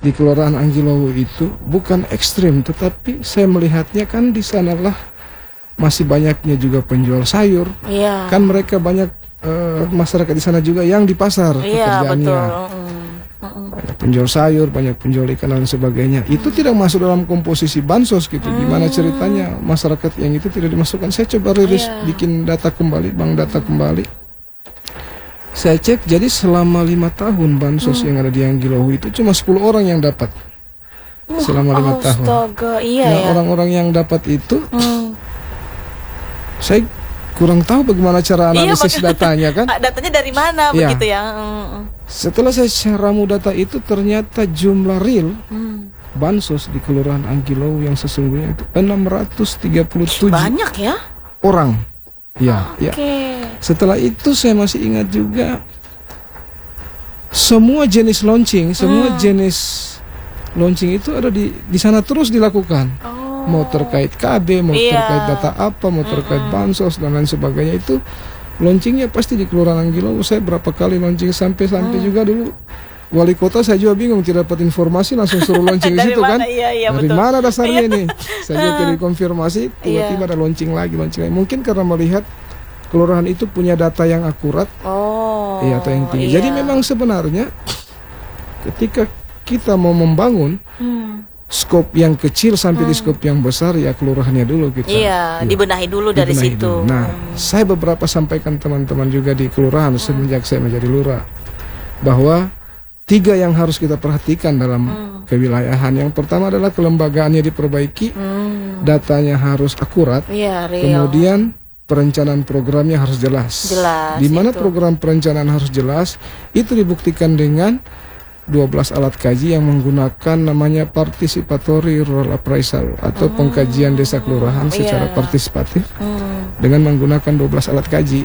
di Kelurahan Anggilowo itu bukan ekstrim, tetapi saya melihatnya kan di sanalah masih banyaknya juga penjual sayur. Iya. Kan mereka banyak masyarakat di sana juga yang di pasar pekerjaannya. Banyak penjual sayur, banyak penjual ikan dan sebagainya. Itu tidak masuk dalam komposisi bansos gitu. Gimana ceritanya masyarakat yang itu tidak dimasukkan? Saya coba rilis bikin data kembali, bank data kembali. Saya cek, jadi selama 5 tahun bansos yang ada di Anggilowo itu cuma 10 orang yang dapat. Selama 5 tahun. Nah, orang-orang yang dapat itu, saya kurang tahu bagaimana cara analisis datanya kan. Datanya dari mana begitu ya. Setelah saya ramu data itu, ternyata jumlah real bansos di Kelurahan Anggilowo yang sesungguhnya itu 637 banyak ya orang. Ya. Setelah itu saya masih ingat juga semua jenis launching, itu ada di sana terus dilakukan. Mau terkait KB, mau terkait data apa, mau terkait bansos dan lain sebagainya, itu launchingnya pasti di Kelurahan Anggilowo. Saya berapa kali launching sampai juga dulu wali kota saya juga bingung, tidak dapat informasi langsung suruh launching di situ kan. Dari mana dasarnya ini? Saya juga tidak dikonfirmasi, tiba-tiba ada launching lagi. Mungkin karena melihat kelurahan itu punya data yang akurat, atau yang tinggi. Jadi memang sebenarnya ketika kita mau membangun skop yang kecil sampai di skop yang besar, ya kelurahannya dulu kita. Dibenahi dulu dari situ. Nah, saya beberapa sampaikan teman-teman juga di kelurahan semenjak saya menjadi lurah, bahwa 3 yang harus kita perhatikan dalam kewilayahan. Yang pertama adalah kelembagaannya diperbaiki, datanya harus akurat, kemudian perencanaan programnya harus jelas. Di mana program perencanaan harus jelas, itu dibuktikan dengan 12 alat kaji yang menggunakan namanya participatory rural appraisal atau pengkajian desa kelurahan secara partisipatif dengan menggunakan 12 alat kaji.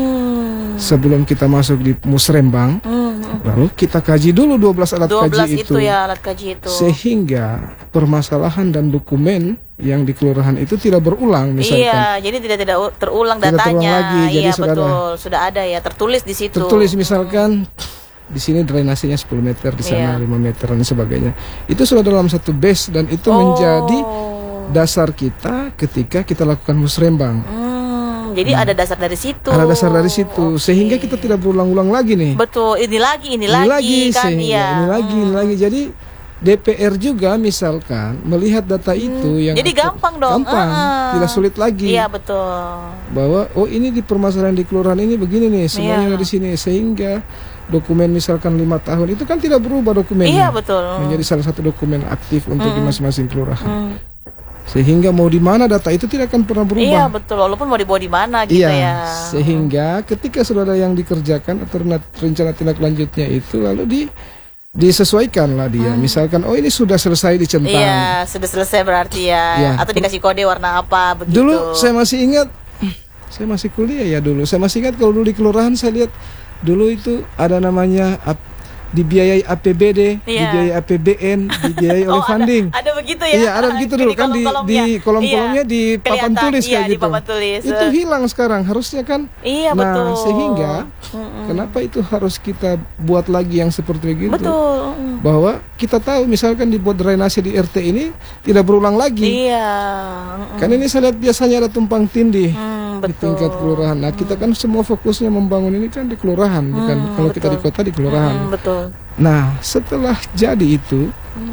Sebelum kita masuk di musrembang, lalu kita kaji dulu 12 alat kaji itu. Alat kaji itu. Sehingga permasalahan dan dokumen yang di kelurahan itu tidak berulang, misalkan. Jadi tidak terulang datanya. Tidak terulang lagi. Jadi sudah ada ya, tertulis di situ. Tertulis misalkan di sini drainasenya 10 meter, di sana 5 meter dan sebagainya. Itu sudah dalam satu base dan itu menjadi dasar kita ketika kita lakukan musrembang. Jadi ada dasar dari situ. Ada dasar dari situ, sehingga kita tidak berulang-ulang lagi nih. Betul, ini lagi kan, ini lagi. Jadi DPR juga misalkan melihat data itu yang jadi gampang dong. Tidak sulit lagi. Iya, betul. Bahwa ini di permasalahan di kelurahan ini begini nih, semuanya dari sini, sehingga dokumen misalkan 5 tahun itu kan tidak berubah dokumennya. Iya, betul. Menjadi salah satu dokumen aktif untuk di masing-masing kelurahan. Sehingga mau di mana data itu tidak akan pernah berubah. Iya, betul. Walaupun mau dibawa di mana gitu ya. Sehingga ketika sudah ada yang dikerjakan atau rencana tindak lanjutnya itu lalu disesuaikan lah dia. Misalkan ini sudah selesai dicentang. Iya, sudah selesai berarti ya. Atau dikasih kode warna apa begitu. Dulu saya masih ingat, saya masih kuliah ya dulu. Saya masih ingat kalau dulu di kelurahan saya lihat dulu itu ada namanya dibiayai APBD, dibiayai APBN, dibiayai oleh funding. Ada begitu ya? Iya, ada begitu dulu kan di kolom-kolomnya di papan tulis kayak gitu. Itu hilang sekarang, harusnya kan. Iya, betul. Sehingga kenapa itu harus kita buat lagi yang seperti begitu? Betul. Bahwa kita tahu misalkan dibuat drainase di RT ini tidak berulang lagi. Iya. Kan ini saya lihat biasanya ada tumpang tindih di betul. tingkat kelurahan. Nah, kita kan semua fokusnya membangun ini kan di kelurahan, bukan kalau kita di kota di kelurahan. Betul. Nah, setelah jadi itu,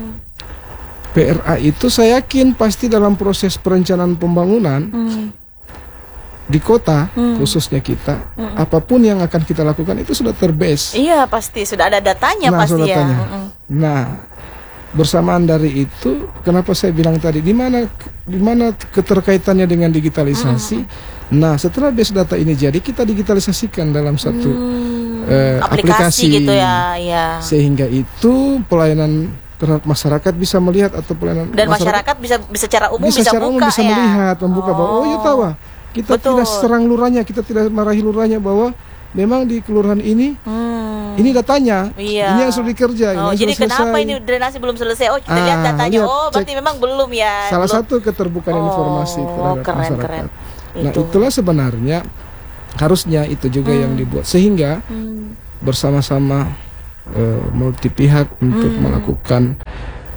PRA itu saya yakin pasti dalam proses perencanaan pembangunan di kota, khususnya kita, apapun yang akan kita lakukan itu sudah terbase. Iya, pasti sudah ada datanya pasti ya. Nah, bersamaan dari itu, kenapa saya bilang tadi di mana keterkaitannya dengan digitalisasi? Nah, setelah base data ini jadi, kita digitalisasikan dalam satu aplikasi gitu ya. Sehingga itu pelayanan terhadap masyarakat bisa melihat atau pelayanan dan masyarakat bisa secara umum bisa melihat, membuka bahwa tahu kita tidak serang lurahnya, kita tidak marahi lurahnya bahwa memang di kelurahan ini ini datanya, ini yang sudah dikerja. Jadi kenapa ini drainasi belum selesai? Kita lihat datanya. Berarti memang belum ya. Salah satu keterbukaan informasi terhadap masyarakat. Nah, itulah sebenarnya harusnya itu juga yang dibuat sehingga bersama-sama multi pihak untuk melakukan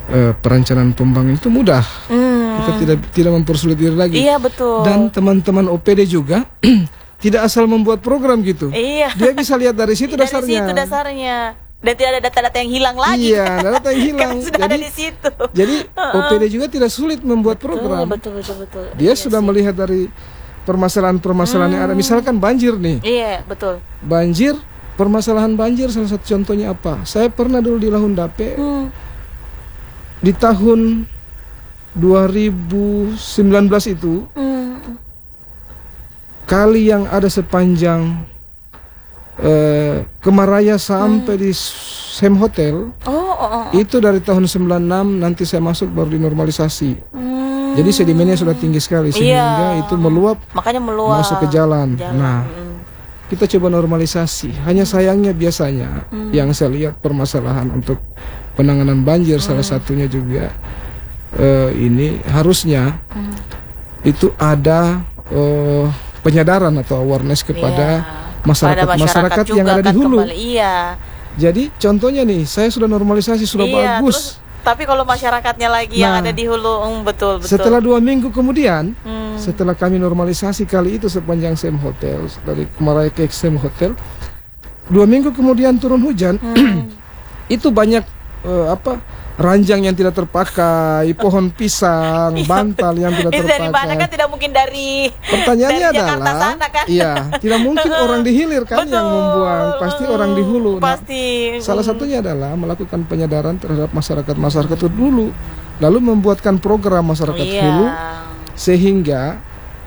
perencanaan pembangunan itu mudah. Kita tidak mempersulit diri lagi. Iya, betul. Dan teman-teman OPD juga tidak asal membuat program gitu. Iya. Dia bisa lihat dari situ Dari dasarnya. situ dasarnya. Dan tidak ada data-data yang hilang lagi. Iya, data yang hilang. Karena sudah ada di situ. Jadi OPD juga tidak sulit membuat program. Betul. Dia Iya sudah sih. melihat dari permasalahan-permasalahan yang ada. Misalkan banjir nih. Iya, betul. Banjir, permasalahan banjir salah satu contohnya apa? Saya pernah dulu di Lahundape di tahun 2019 itu kali yang ada sepanjang Kemaraya sampai di Sem Hotel itu dari tahun 96 nanti saya masuk baru dinormalisasi. Jadi sedimennya sudah tinggi sekali sehingga itu meluap, makanya meluap masuk ke jalan. Nah, kita coba normalisasi. Hanya sayangnya biasanya yang saya lihat permasalahan untuk penanganan banjir salah satunya juga ini harusnya itu ada penyadaran atau awareness kepada masyarakat yang ada di hulu. Iya. Jadi contohnya nih, saya sudah normalisasi sudah bagus. Tapi kalau masyarakatnya lagi yang ada di hulu, betul. Setelah 2 minggu kemudian, setelah kami normalisasi kali itu sepanjang Sem Hotel dari Kemaraya ke Sem Hotel, 2 minggu kemudian turun hujan, itu banyak ranjang yang tidak terpakai, pohon pisang, bantal yang tidak terpakai. Dari mana kan tidak mungkin dari pertanyaannya dari adalah, Jakarta sana, kan? Iya, tidak mungkin orang di hilir kan Betul. yang membuang, pasti orang di hulu. Pasti. Salah satunya adalah melakukan penyadaran terhadap masyarakat itu dulu, lalu membuatkan program masyarakat hulu sehingga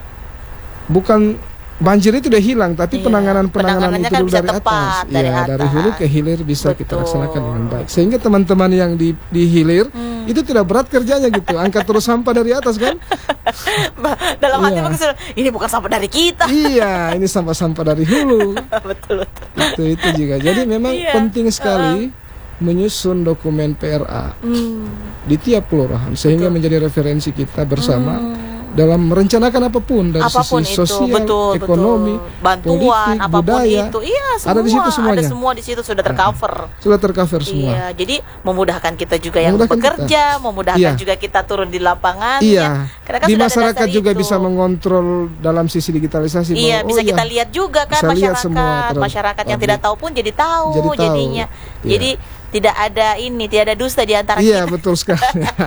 bukan banjir itu udah hilang, tapi penanganan itu kan dulu bisa dari tepat, atas. Dari hulu ke hilir bisa kita laksanakan dengan baik. Sehingga teman-teman yang di hilir itu tidak berat kerjanya gitu, angkat terus sampah dari atas kan. Dalam hati maksudnya, ini bukan sampah dari kita. Iya, ini sampah-sampah dari hulu. Betul. Itu juga. Jadi memang penting sekali menyusun dokumen PRA di tiap kelurahan sehingga menjadi referensi kita bersama dalam merencanakan apapun dari sisi sosial, ekonomi, bantuan, politik, apapun budaya, itu, semua, ada di situ semuanya. Ada semua di situ sudah tercover. Sudah tercover semua. Iya, jadi memudahkan kita juga yang bekerja, memudahkan juga kita turun di lapangan. Iya. Kan di masyarakat juga bisa mengontrol dalam sisi digitalisasi. Iya, bisa kita lihat juga kan masyarakat yang tidak tahu pun jadi tahu jadinya. Jadi tidak ada dusta di antara kita. Iya, betul sekali.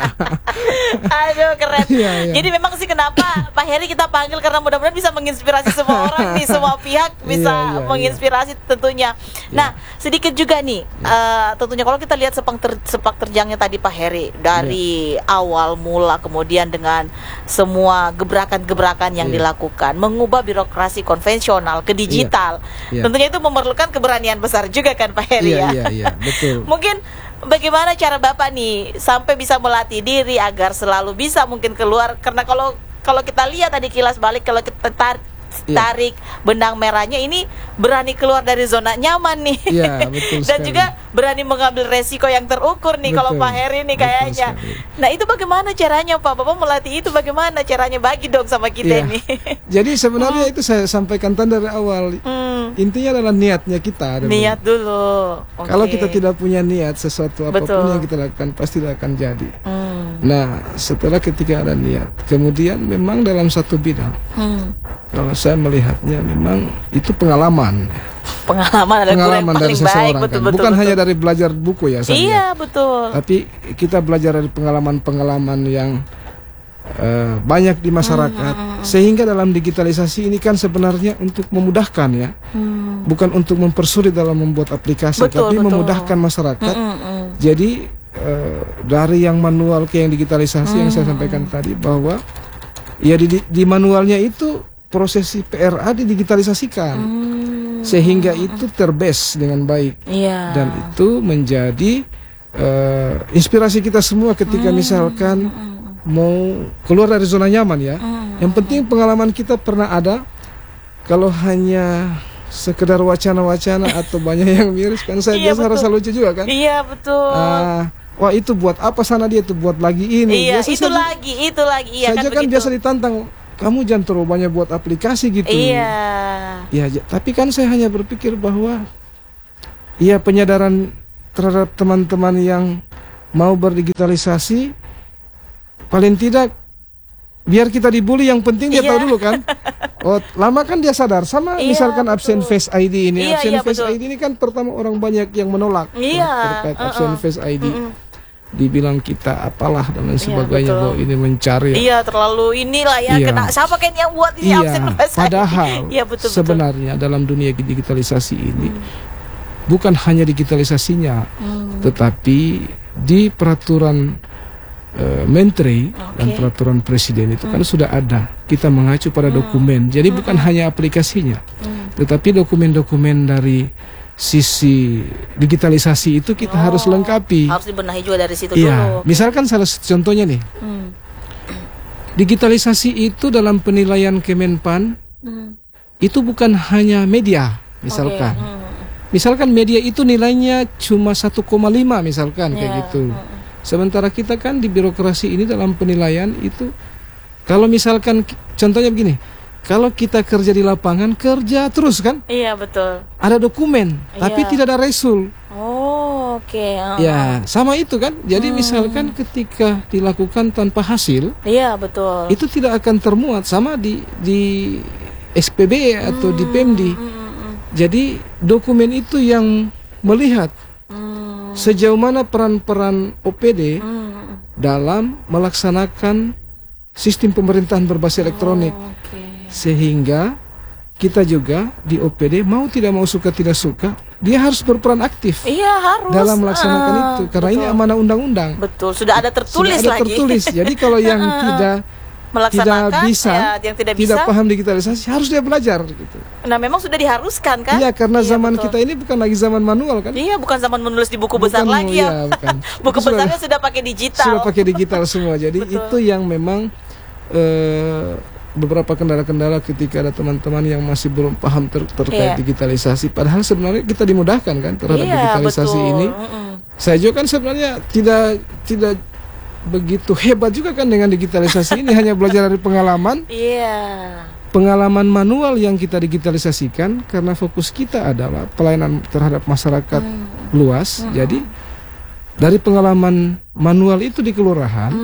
Aduh, keren. Iya. Jadi memang sih kenapa Pak Heri kita panggil, karena mudah-mudahan bisa menginspirasi semua orang nih, semua pihak bisa menginspirasi tentunya. Nah, sedikit juga nih, tentunya kalau kita lihat sepak terjangnya tadi Pak Heri dari awal mula, kemudian dengan semua gebrakan-gebrakan yang dilakukan, mengubah birokrasi konvensional ke digital. Tentunya itu memerlukan keberanian besar juga kan Pak Heri ya. Iya, betul. Mungkin bagaimana cara Bapak nih sampai bisa melatih diri agar selalu bisa mungkin keluar, karena kalau kita lihat tadi kilas balik, kalau kita tarik benang merahnya, ini berani keluar dari zona nyaman nih. Iya, betul Dan sekali. juga berani mengambil resiko yang terukur nih, kalau Pak Heri nih kayaknya. Nah, itu bagaimana caranya Pak? Bapak melatih itu bagaimana caranya? Bagi dong sama kita nih. Jadi sebenarnya itu saya sampaikan dari awal. Intinya adalah niatnya kita. Niat dulu. Kalau kita tidak punya niat, sesuatu apapun yang kita lakukan pasti tidak akan jadi. Nah, setelah ketika ada niat, kemudian memang dalam satu bidang, kalau saya melihatnya memang itu pengalaman Pengalaman dari seseorang kan. Bukan hanya dari belajar buku ya saya Iya, betul. tapi kita belajar dari pengalaman-pengalaman yang banyak di masyarakat, sehingga dalam digitalisasi ini kan sebenarnya untuk memudahkan ya, bukan untuk mempersulit dalam membuat aplikasi, tapi memudahkan masyarakat. Jadi dari yang manual ke yang digitalisasi, yang saya sampaikan tadi bahwa ya di manualnya itu proses PRA didigitalisasikan sehingga itu terbase dengan baik, dan itu menjadi inspirasi kita semua ketika misalkan mau keluar dari zona nyaman ya. Yang penting pengalaman kita pernah ada. Kalau hanya sekedar wacana-wacana atau banyak yang miris kan, saya biasa rasa lucu juga kan. Iya, betul. Wah, itu buat apa sana, dia itu buat lagi ini. Iya, biasa itu lagi. Iya, saja kan biasa ditantang, kamu jangan terlalu banyak buat aplikasi gitu. Iya. Ya, tapi kan saya hanya berpikir bahwa ya penyadaran terhadap teman-teman yang mau berdigitalisasi, paling tidak biar kita dibully, yang penting dia tahu dulu kan. Oh, lama kan dia sadar. Sama misalkan absen Face ID ini. Absen Face ID ini kan pertama orang banyak yang menolak terkait absen Face ID. Dibilang kita apalah dan lain sebagainya, bahwa ini mencari. Iya, terlalu inilah ya, kena siapa kan yang buat ini absen Face ID. Padahal sebenarnya dalam dunia digitalisasi ini bukan hanya digitalisasinya, tetapi di peraturan Menteri dan peraturan Presiden itu kan sudah ada. Kita mengacu pada dokumen. Jadi bukan hanya aplikasinya, tetapi dokumen-dokumen dari sisi digitalisasi itu kita harus lengkapi. Harus dibenahi juga dari situ dulu. Misalkan salah satu contohnya nih, digitalisasi itu dalam penilaian Kemenpan itu bukan hanya media, misalkan. Misalkan media itu nilainya cuma 1,5 misalkan kayak gitu. Sementara kita kan di birokrasi ini dalam penilaian itu, kalau misalkan contohnya begini, kalau kita kerja di lapangan, kerja terus kan? Iya, betul. Ada dokumen, tapi tidak ada resul. Oh, Ya, sama itu kan. Jadi misalkan ketika dilakukan tanpa hasil, iya, betul. Itu tidak akan termuat sama di SPB atau di Pemdi. Jadi dokumen itu yang melihat sejauh mana peran-peran OPD dalam melaksanakan sistem pemerintahan berbasis elektronik. Sehingga kita juga di OPD mau tidak mau, suka tidak suka, dia harus berperan aktif. Iya, harus dalam melaksanakan itu, karena ini amanah undang-undang. Betul, sudah ada tertulis sudah ada lagi. Tertulis. Jadi kalau yang tidak bisa, yang tidak paham digitalisasi, harus dia belajar gitu. Nah, memang sudah diharuskan kan? Iya, karena zaman kita ini bukan lagi zaman manual kan? Iya, bukan zaman menulis di buku besar lagi ya. Bukan. Buku besarnya sudah pakai digital. Sudah pakai digital semua. Jadi itu yang memang beberapa kendala-kendala ketika ada teman-teman yang masih belum paham terkait digitalisasi. Padahal sebenarnya kita dimudahkan kan terhadap digitalisasi ini. Saya juga kan sebenarnya tidak begitu hebat juga kan dengan digitalisasi ini, hanya belajar dari pengalaman. Pengalaman manual yang kita digitalisasikan, karena fokus kita adalah pelayanan terhadap masyarakat luas. Jadi dari pengalaman manual itu di kelurahan,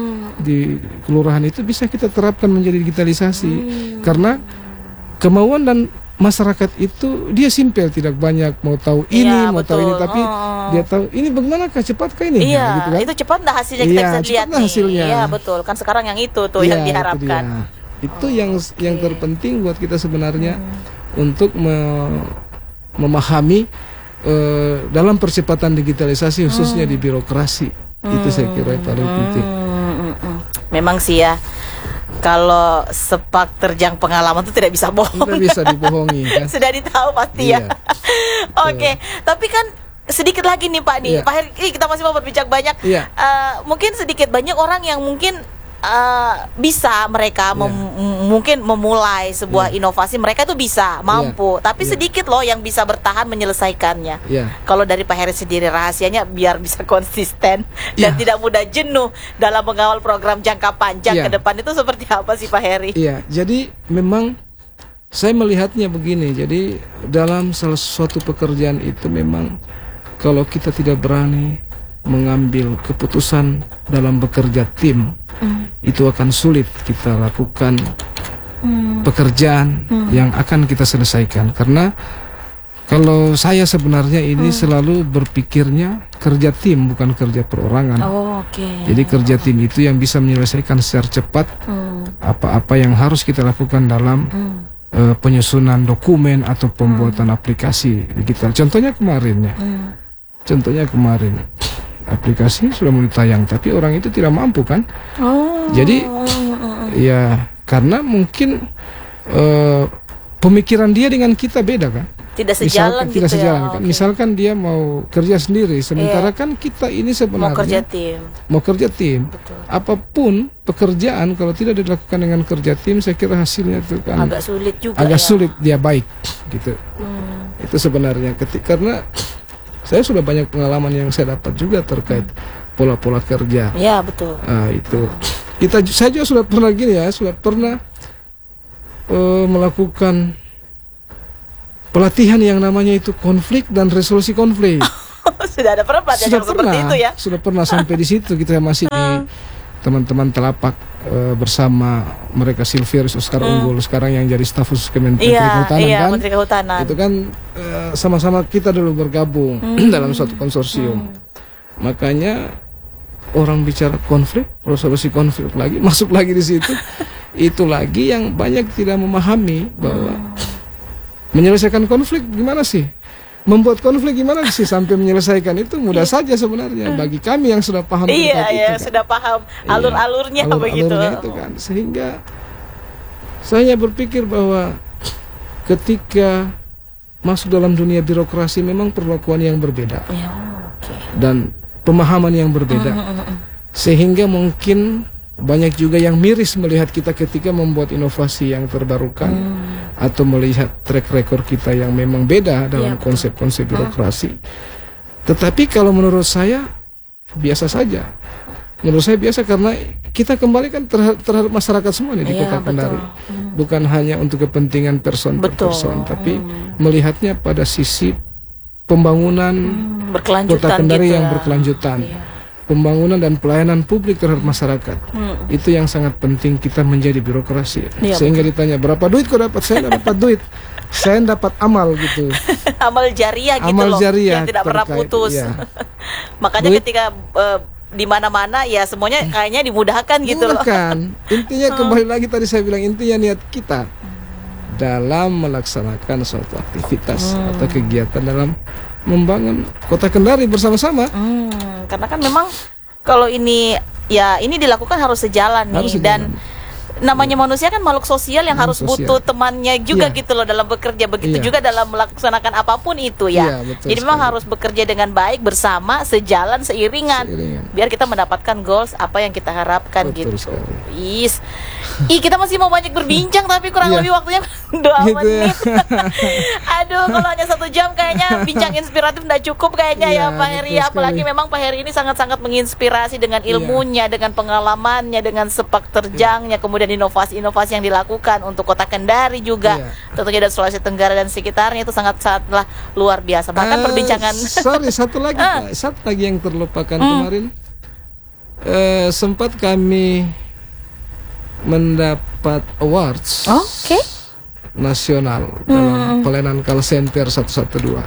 itu bisa kita terapkan menjadi digitalisasi. Karena kemauan dan masyarakat itu dia simpel, tidak banyak mau tahu ini, mau tahu ini, tapi dia tahu ini bagaimanakah, cepatkah ini? Iya, gitu kan? itu cepat nggak hasilnya, kita bisa lihat nih. Hasilnya. Iya, betul. Kan sekarang yang itu tuh yang diharapkan. Itu yang terpenting buat kita sebenarnya untuk memahami dalam percepatan digitalisasi khususnya di birokrasi. Itu saya kira yang paling penting. Memang sih ya, kalau sepak terjang pengalaman itu tidak bisa bohong. Tidak bisa dibohongi kan. Sudah ditahu pasti ya. Oke, tapi kan sedikit lagi nih Pak nih. Pak Heri, kita masih mau berbicara banyak. Mungkin sedikit banyak orang yang mungkin bisa mereka mungkin memulai sebuah inovasi, mereka itu bisa mampu, tapi sedikit loh yang bisa bertahan menyelesaikannya. Kalau dari Pak Heri sendiri, rahasianya biar bisa konsisten dan tidak mudah jenuh dalam mengawal program jangka panjang ke depan itu seperti apa sih Pak Heri? Iya, jadi memang saya melihatnya begini. Jadi dalam salah suatu pekerjaan itu memang kalau kita tidak berani mengambil keputusan dalam bekerja tim, itu akan sulit kita lakukan pekerjaan yang akan kita selesaikan. Karena kalau saya sebenarnya ini selalu berpikirnya kerja tim, bukan kerja perorangan. Jadi kerja tim itu yang bisa menyelesaikan secara cepat apa-apa yang harus kita lakukan dalam penyusunan dokumen atau pembuatan aplikasi digital. Contohnya kemarin aplikasi sudah mulai tayang, tapi orang itu tidak mampu kan. Jadi ya karena mungkin pemikiran dia dengan kita beda kan. Tidak sejalan, tidak sejalan kan. Misalkan dia mau kerja sendiri, sementara kan kita ini sebenarnya mau kerja tim. Betul. Apapun pekerjaan kalau tidak dilakukan dengan kerja tim, saya kira hasilnya itu kan agak sulit juga. Sulit dia baik gitu. Itu sebenarnya karena saya sudah banyak pengalaman yang saya dapat juga terkait pola-pola kerja. Ya, betul. Itu saya juga sudah pernah sudah pernah melakukan pelatihan yang namanya itu konflik dan resolusi konflik. Sudah ada pernah pelajaran Sudah seperti pernah, itu ya? sudah pernah sampai di situ kita masih di teman-teman telapak bersama mereka Silvius Oscar Unggul sekarang yang jadi staf khusus Kementerian Kehutanan kan. Menteri Kehutanan. Itu kan sama-sama kita dulu bergabung dalam suatu konsorsium. Makanya orang bicara konflik, resolusi konflik lagi masuk lagi di situ. Itu lagi yang banyak tidak memahami bahwa menyelesaikan konflik gimana sih? Membuat konflik gimana sih sampai menyelesaikan itu mudah saja sebenarnya bagi kami yang sudah paham Iya, terkait itu, kan. sudah paham alur-alurnya begitu. Itu kan. Sehingga saya berpikir bahwa ketika masuk dalam dunia birokrasi memang perlakuan yang berbeda. Ya, dan pemahaman yang berbeda. Sehingga mungkin banyak juga yang miris melihat kita ketika membuat inovasi yang terbarukan atau melihat track record kita yang memang beda dalam konsep-konsep birokrasi. Tetapi kalau menurut saya biasa saja. Menurut saya biasa karena kita kembalikan terhadap masyarakat semua nih di Kota Kendari. Bukan hanya untuk kepentingan person per person, tapi melihatnya pada sisi pembangunan Kota Kendari yang berkelanjutan. Pembangunan dan pelayanan publik terhadap masyarakat. Itu yang sangat penting kita menjadi birokrasi. Sehingga ditanya berapa duit kau dapat? Saya dapat duit. Saya dapat amal gitu. Amal jariah gitu amal loh. Jariah yang tidak pernah putus. Ya. Makanya duit, ketika di mana-mana ya semuanya kayaknya dimudahkan gitu loh. Intinya kembali lagi tadi saya bilang intinya niat kita dalam melaksanakan suatu aktivitas atau kegiatan dalam membangun Kota Kendari bersama-sama. Karena kan memang kalau ini dilakukan harus sejalan nih dan namanya manusia kan makhluk sosial yang harus butuh temannya juga gitu loh dalam bekerja, begitu juga dalam melaksanakan apapun itu ya. Jadi memang harus bekerja dengan baik bersama, sejalan, seiringan. Biar kita mendapatkan goals apa yang kita harapkan gitu. Kita masih mau banyak berbincang tapi kurang lebih waktunya 2 menit. Aduh, kalau hanya 1 jam kayaknya bincang inspiratif tidak cukup kayaknya ya Pak Heri. Apalagi memang Pak Heri ini sangat-sangat menginspirasi dengan ilmunya, dengan pengalamannya, dengan sepak terjangnya, kemudian inovasi-inovasi yang dilakukan untuk Kota Kendari juga, tentunya dan Sulawesi Tenggara dan sekitarnya itu sangat-sangatlah luar biasa. Bahkan perbincangan. Satu lagi yang terlupakan kemarin, sempat kami mendapat awards nasional dalam pelayanan call center 112.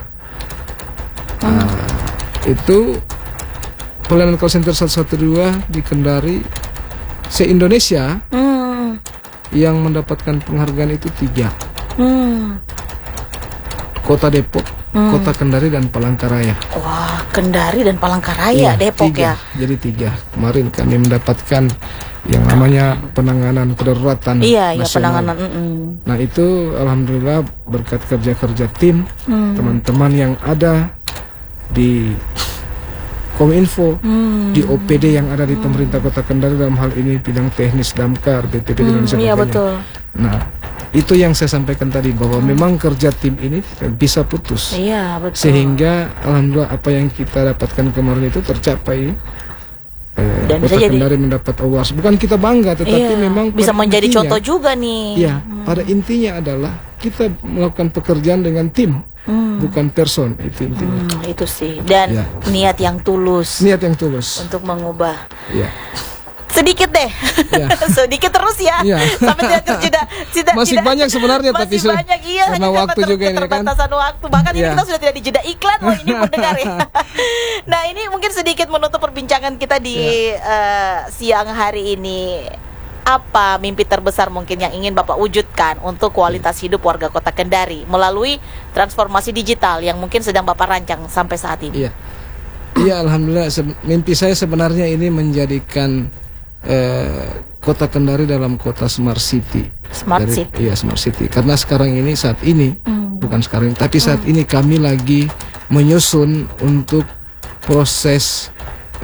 Itu pelayanan call center 112 di Kendari se-Indonesia. Yang mendapatkan penghargaan itu 3. Kota Depok, Kota Kendari dan Palangkaraya. Wah, Kendari dan Palangkaraya, Depok 3. Ya. Jadi 3. Kemarin kami mendapatkan yang namanya penanganan kedaruratan nasional. Nah itu alhamdulillah berkat kerja-kerja tim teman-teman yang ada di Kominfo, di OPD yang ada di pemerintah Kota Kendari dalam hal ini bidang teknis damkar, BPD dan sebagainya. Nah, itu yang saya sampaikan tadi bahwa memang kerja tim ini bisa putus. Sehingga alhamdulillah apa yang kita dapatkan kemarin itu tercapai. Dan Kota Kendari mendapat awards. Bukan kita bangga, tetapi memang bisa menjadi contoh juga nih. Pada intinya adalah kita melakukan pekerjaan dengan tim. Bukan person, itu intinya. Itu sih, dan niat yang tulus. Niat yang tulus untuk mengubah. Sedikit deh, sedikit terus ya, sampai tidak masih banyak sebenarnya, masih tapi banyak karena waktu juga ini kan keterbatasan waktu, bahkan ini kita sudah tidak dijeda iklan loh ini pendengar ya. Nah ini mungkin sedikit menutup perbincangan kita di siang hari ini. Apa mimpi terbesar mungkin yang ingin Bapak wujudkan untuk kualitas hidup warga Kota Kendari melalui transformasi digital yang mungkin sedang Bapak rancang sampai saat ini? Iya, alhamdulillah. Mimpi saya sebenarnya ini menjadikan Kota Kendari dalam kota smart city. Smart city. Iya, smart city. Karena saat ini bukan sekarang, tapi saat ini kami lagi menyusun untuk proses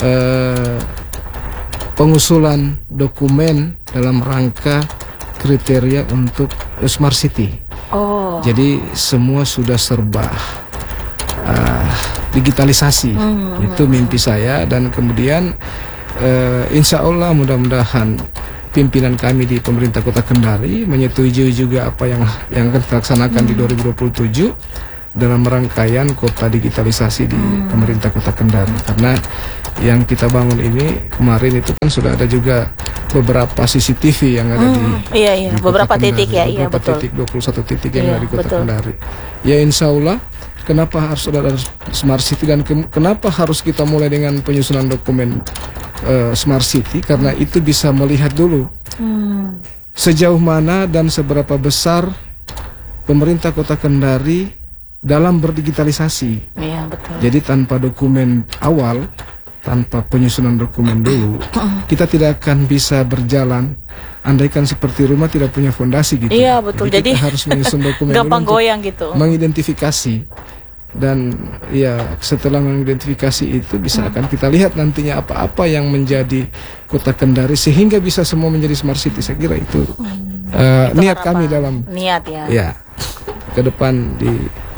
pengusulan dokumen dalam rangka kriteria untuk smart city. Jadi semua sudah serba digitalisasi. Itu mimpi saya, dan kemudian insya Allah mudah-mudahan pimpinan kami di pemerintah Kota Kendari menyetujui juga apa yang akan kita laksanakan di 2027. dalam rangkaian kota digitalisasi di pemerintah Kota Kendari. Karena yang kita bangun ini kemarin itu kan sudah ada juga beberapa CCTV yang ada di beberapa Kota titik Kendari. ya, beberapa betul. titik, 21 titik yang ada di Kota betul. Kendari. Ya insya Allah, kenapa harus ada Smart City dan kenapa harus kita mulai dengan penyusunan dokumen Smart City? Karena itu bisa melihat dulu sejauh mana dan seberapa besar pemerintah Kota Kendari dalam berdigitalisasi. Iya, betul. Jadi tanpa dokumen awal, tanpa penyusunan dokumen dulu, kita tidak akan bisa berjalan. Andaikan seperti rumah tidak punya fondasi gitu. Iya, betul. Jadi kita harus menyusun dokumen gampang dulu untuk goyang gitu. mengidentifikasi. Dan ya setelah mengidentifikasi itu bisa akan kita lihat nantinya apa-apa yang menjadi Kota Kendari sehingga bisa semua menjadi Smart City. Saya kira itu niat kami dalam niat ya ke depan di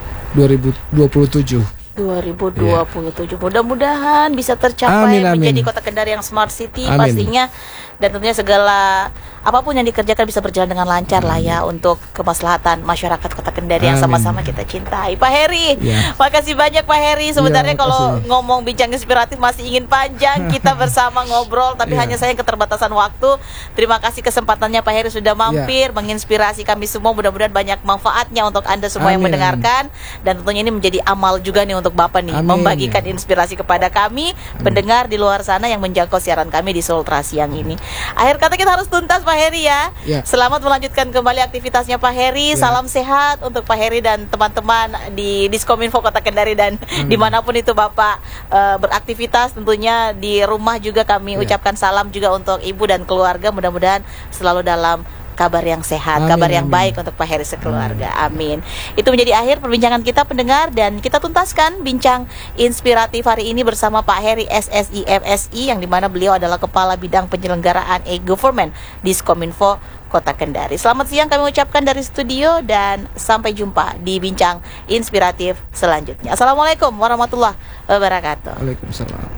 2027. 2027. Mudah-mudahan bisa tercapai Amin, amin. menjadi Kota Kendari yang Smart City Amin. pastinya, dan tentunya segala apapun yang dikerjakan bisa berjalan dengan lancar lah ya untuk kemaslahatan masyarakat Kota Kendari yang Amin. sama-sama kita cintai. Pak Heri, Ya. makasih banyak Pak Heri. Sebenarnya Ya, kalau makasih. ngomong bincang inspiratif masih ingin panjang kita bersama ngobrol, tapi Ya. hanya sayang keterbatasan waktu. Terima kasih kesempatannya Pak Heri sudah mampir menginspirasi kami semua. Mudah-mudahan banyak manfaatnya untuk Anda semua yang Amin, mendengarkan, dan tentunya ini menjadi amal juga nih untuk Bapak nih, Amin. membagikan inspirasi kepada kami pendengar di luar sana yang menjangkau siaran kami di Sultra siang ini. Akhir kata kita harus tuntas Pak Heri ya. Ya. Selamat melanjutkan kembali aktivitasnya Pak Heri. Salam sehat untuk Pak Heri dan teman-teman di Diskominfo Kota Kendari dan dimanapun itu Bapak beraktivitas. Tentunya di rumah juga kami ucapkan salam juga untuk ibu dan keluarga. Mudah-mudahan selalu dalam kabar yang sehat, Amin, kabar yang amin. baik untuk Pak Heri sekeluarga. Amin. Itu menjadi akhir perbincangan kita pendengar, dan kita tuntaskan bincang inspiratif hari ini bersama Pak Heri SSI MSI, yang dimana beliau adalah Kepala Bidang Penyelenggaraan E-Government Diskominfo Kota Kendari. Selamat siang kami ucapkan dari studio, dan sampai jumpa di bincang inspiratif selanjutnya. Assalamualaikum warahmatullahi wabarakatuh. Waalaikumsalam.